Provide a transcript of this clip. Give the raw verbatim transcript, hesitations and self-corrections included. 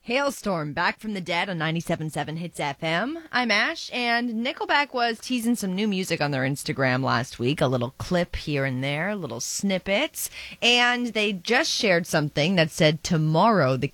Hailstorm, back from the dead on ninety-seven point seven Hits F M. I'm Ash, and Nickelback was teasing some new music on their Instagram last week, a little clip here and there, little snippets, and they just shared something that said tomorrow the